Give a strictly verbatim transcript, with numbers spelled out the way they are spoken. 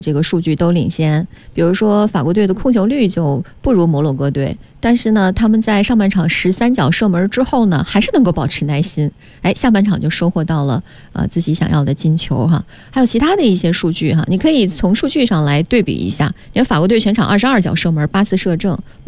这个数据都领先，比如说法国队的控球率就不如摩洛哥队，但是呢，他们在上半场十三脚射门之后呢，还是能够保持耐心，哎，下半场就收获到了呃自己想要的进球哈。还有其他的一些数据哈，你可以从数据上来对比一下，你看法国队全场二十二脚射门，八次射正。